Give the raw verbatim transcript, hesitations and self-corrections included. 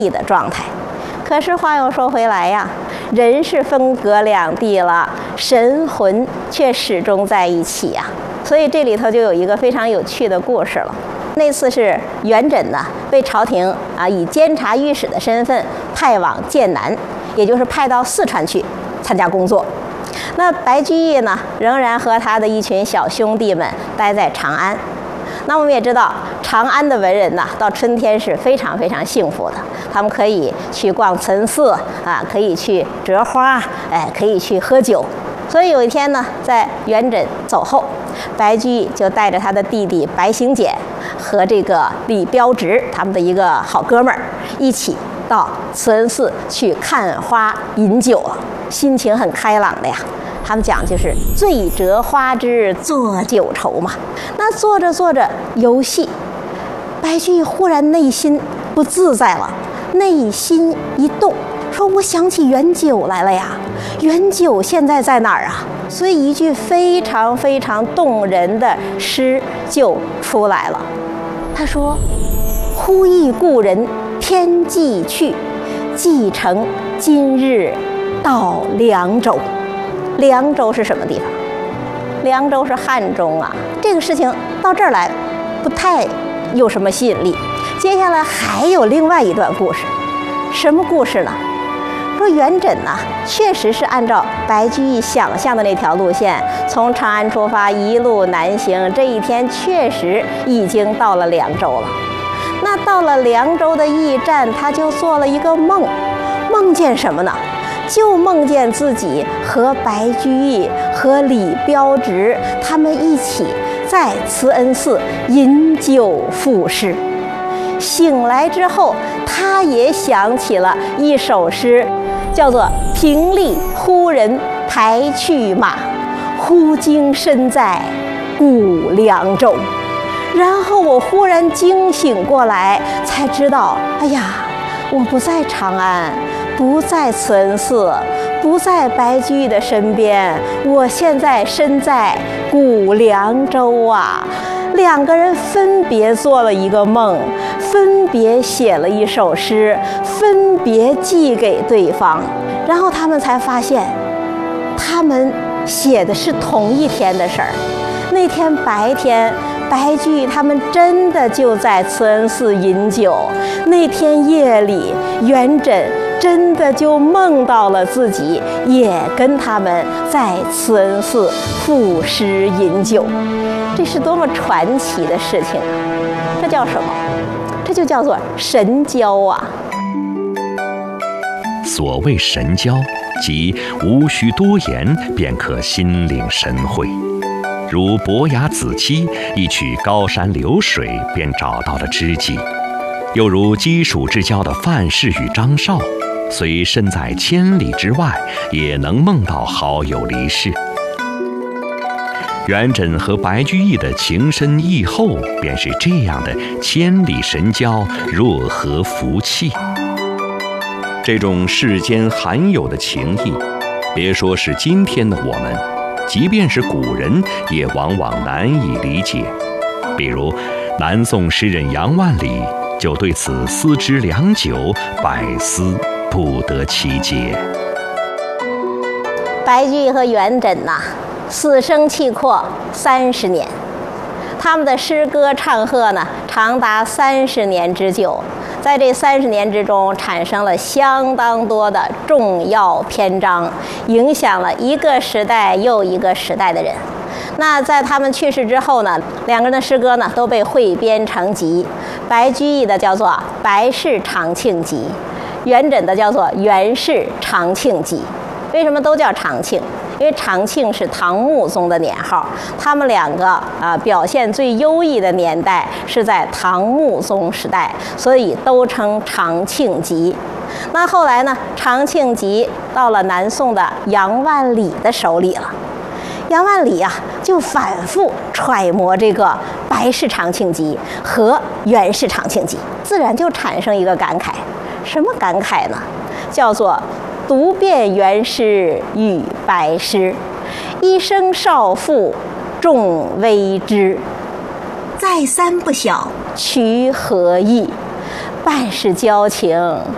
的状态。可是话又说回来呀，人是分隔两地了，神魂却始终在一起呀。所以这里头就有一个非常有趣的故事了。那次是元稹呢被朝廷啊以监察御史的身份派往剑南，也就是派到四川去参加工作。那白居易呢仍然和他的一群小兄弟们待在长安。那我们也知道，长安的文人呐，到春天是非常非常幸福的。他们可以去逛慈恩寺啊，可以去折花，哎，可以去喝酒。所以有一天呢，在元稹走后，白居易就带着他的弟弟白行简和这个李标直他们的一个好哥们儿一起到慈恩寺去看花饮酒，心情很开朗的呀。他们讲就是醉折花枝作酒愁嘛。那做着做着游戏，白居易忽然内心不自在了，内心一动，说我想起元九来了呀，元九现在在哪儿啊？所以一句非常非常动人的诗就出来了。他说：忽忆故人天际去，寄程今日到凉州。凉州是什么地方？凉州是汉中啊。这个事情到这儿来不太有什么吸引力。接下来还有另外一段故事。什么故事呢？说元稹呢确实是按照白居易想象的那条路线，从长安出发一路南行，这一天确实已经到了凉州了。那到了凉州的驿站，他就做了一个梦。梦见什么呢？就梦见自己和白居易和李标直他们一起在慈恩寺饮酒赋诗。醒来之后，他也想起了一首诗，叫做平丽忽人排去马，忽经身在故凉州。然后我忽然惊醒过来，才知道，哎呀，我不在长安，不在慈恩寺，不在白居易的身边，我现在身在古凉州啊。两个人分别做了一个梦，分别写了一首诗，分别寄给对方，然后他们才发现，他们写的是同一天的事儿。那天白天，白居易他们真的就在慈恩寺饮酒，那天夜里，元稹真的就梦到了自己也跟他们在慈恩寺赋诗饮酒。这是多么传奇的事情啊！这叫什么？这就叫做神交啊！ 所谓神交，即无需多言便可心领神会。如伯牙子期一曲高山流水便找到了知己，又如鸡黍之交的范氏与张绍，虽身在千里之外，也能梦到好友离世。元稹和白居易的情深意厚，便是这样的千里神交，若合福气。这种世间罕有的情谊，别说是今天的我们，即便是古人也往往难以理解。比如南宋诗人杨万里就对此思之良久，百思不得其解。 白居易和元稹呐、啊，死生契阔三十年，他们的诗歌唱和呢，长达三十年之久。在这三十年之中，产生了相当多的重要篇章，影响了一个时代又一个时代的人。那在他们去世之后呢，两个人的诗歌呢都被汇编成集。白居易的叫做《白氏长庆集》，元稹的叫做《元氏长庆集》。为什么都叫长庆？因为长庆是唐穆宗的年号，他们两个啊、呃、表现最优异的年代是在唐穆宗时代，所以都称长庆集。那后来呢，长庆集到了南宋的杨万里的手里了。杨万里啊，就反复揣摩这个《白氏长庆集》和《元氏长庆集》，自然就产生一个感慨。什么感慨呢？叫做读遍元诗与白诗，一生少妇众微知。再三不晓取何意，半是交情